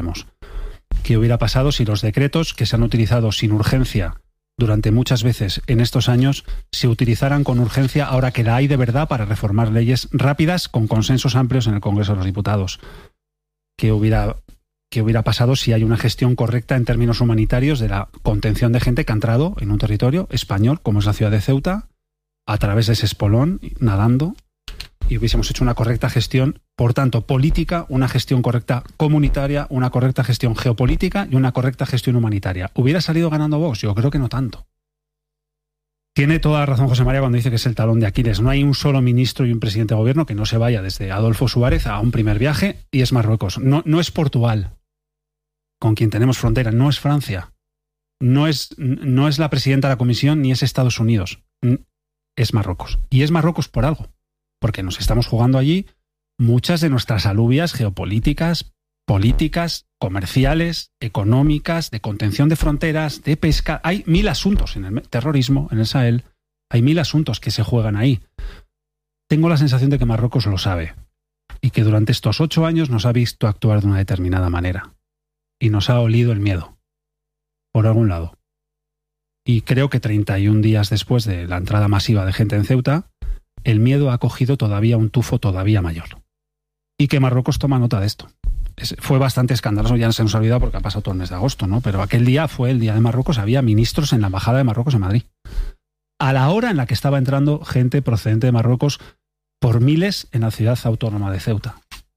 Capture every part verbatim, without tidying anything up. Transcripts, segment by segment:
¿Qué hubiera pasado si los decretos que se han utilizado sin urgencia durante muchas veces en estos años se utilizaran con urgencia ahora que la hay de verdad para reformar leyes rápidas con consensos amplios en el Congreso de los Diputados? ¿Qué hubiera, qué hubiera pasado si hay una gestión correcta en términos humanitarios de la contención de gente que ha entrado en un territorio español, como es la ciudad de Ceuta, a través de ese espolón, nadando, y hubiésemos hecho una correcta gestión, por tanto, política, una gestión correcta comunitaria, una correcta gestión geopolítica y una correcta gestión humanitaria? ¿Hubiera salido ganando Vox? Yo creo que no tanto. Tiene toda la razón José María cuando dice que es el talón de Aquiles. No hay un solo ministro y un presidente de gobierno que no se vaya desde Adolfo Suárez a un primer viaje, y es Marruecos. No, no es Portugal, con quien tenemos frontera, no es Francia, no es, no es la presidenta de la Comisión ni es Estados Unidos, es Marruecos. Y es Marruecos por algo, porque nos estamos jugando allí muchas de nuestras alubias geopolíticas, políticas, comerciales, económicas, de contención de fronteras, de pesca. Hay mil asuntos en el terrorismo, en el Sahel, hay mil asuntos que se juegan ahí. Tengo la sensación de que Marruecos lo sabe y que durante estos ocho años nos ha visto actuar de una determinada manera y nos ha olido el miedo, por algún lado. Y creo que treinta y un días después de la entrada masiva de gente en Ceuta, el miedo ha cogido todavía un tufo todavía mayor. Y que Marruecos toma nota de esto. Es, fue bastante escandaloso, ya se nos ha olvidado porque ha pasado todo el mes de agosto, ¿no? Pero aquel día fue el día de Marruecos, había ministros en la embajada de Marruecos en Madrid. A la hora en la que estaba entrando gente procedente de Marruecos por miles en la ciudad autónoma de Ceuta.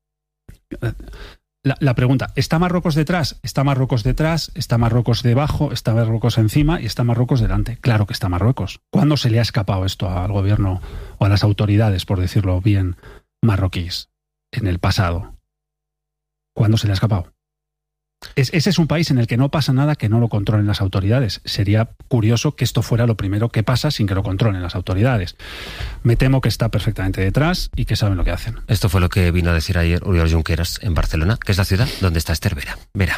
La, la pregunta, ¿está Marruecos detrás? ¿Está Marruecos detrás? ¿Está Marruecos debajo? ¿Está Marruecos encima? ¿Y está Marruecos delante? Claro que está Marruecos. ¿Cuándo se le ha escapado esto al gobierno o a las autoridades, por decirlo bien, marroquíes? En el pasado. ¿Cuándo se le ha escapado? Es, ese es un país en el que no pasa nada que no lo controlen las autoridades. Sería curioso que esto fuera lo primero que pasa sin que lo controlen las autoridades. Me temo que está perfectamente detrás y que saben lo que hacen. Esto fue lo que vino a decir ayer Oriol Junqueras en Barcelona, que es la ciudad donde está Esther Vera. Vera.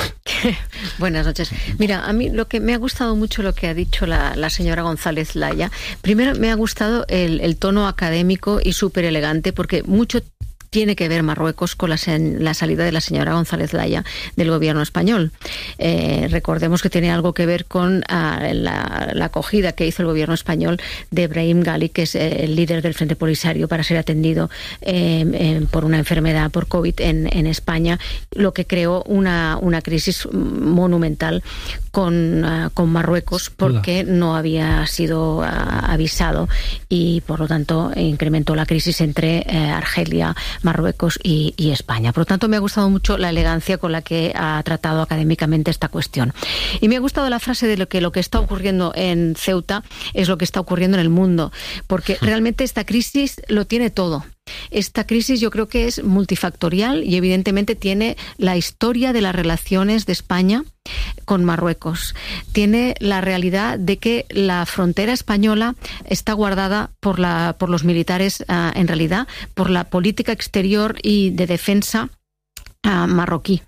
Buenas noches. Mira, a mí lo que me ha gustado mucho lo que ha dicho la, la señora González Laya. Primero me ha gustado el, el tono académico y súper elegante, porque mucho tiene que ver Marruecos con la, la salida de la señora González Laya del gobierno español. Eh, recordemos que tiene algo que ver con uh, la, la acogida que hizo el gobierno español de Brahim Ghali, que es eh, el líder del Frente Polisario, para ser atendido eh, eh, por una enfermedad, por COVID en, en España, lo que creó una, una crisis monumental con, uh, con Marruecos, porque no había sido uh, avisado y, por lo tanto, incrementó la crisis entre eh, Argelia, Marruecos y, y España. Por lo tanto, me ha gustado mucho la elegancia con la que ha tratado académicamente esta cuestión. Y me ha gustado la frase de lo que lo que está ocurriendo en Ceuta es lo que está ocurriendo en el mundo, porque realmente esta crisis lo tiene todo. Esta crisis yo creo que es multifactorial y evidentemente tiene la historia de las relaciones de España con Marruecos. Tiene la realidad de que la frontera española está guardada por, la, por los militares, uh, en realidad, por la política exterior y de defensa uh, marroquí.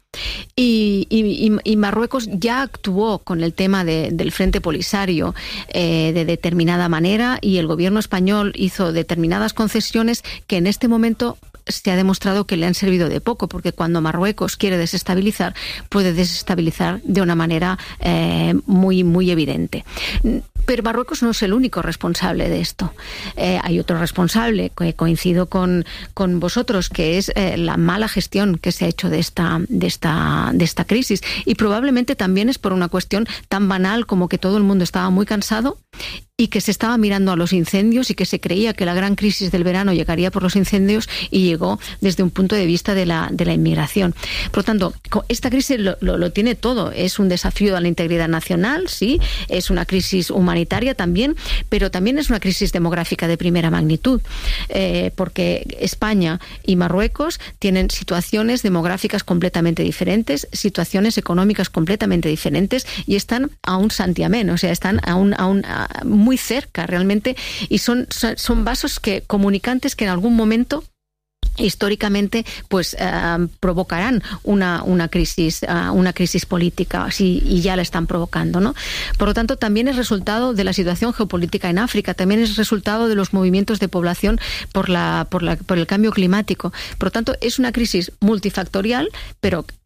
Y, y, y Marruecos ya actuó con el tema de, del Frente Polisario eh, de determinada manera, y el gobierno español hizo determinadas concesiones que en este momento se ha demostrado que le han servido de poco, porque cuando Marruecos quiere desestabilizar, puede desestabilizar de una manera eh, muy, muy evidente. Pero Marruecos no es el único responsable de esto. Eh, hay otro responsable, que coincido con, con vosotros, que es eh, la mala gestión que se ha hecho de esta, de, esta, de esta crisis. Y probablemente también es por una cuestión tan banal como que todo el mundo estaba muy cansado y que se estaba mirando a los incendios y que se creía que la gran crisis del verano llegaría por los incendios y llegó desde un punto de vista de la, de la inmigración. Por lo tanto, esta crisis lo, lo, lo tiene todo. Es un desafío a la integridad nacional, sí, es una crisis humanitaria también, pero también es una crisis demográfica de primera magnitud, eh, porque España y Marruecos tienen situaciones demográficas completamente diferentes, situaciones económicas completamente diferentes, y están a un santiamén, o sea, están a un, a un a, muy cerca realmente, y son, son, son vasos que, comunicantes que en algún momento históricamente pues uh, provocarán una, una crisis uh, una crisis política, sí, y ya la están provocando, ¿no? Por lo tanto, también es resultado de la situación geopolítica en África, también es resultado de los movimientos de población por la por la por el cambio climático. Por lo tanto, es una crisis multifactorial, pero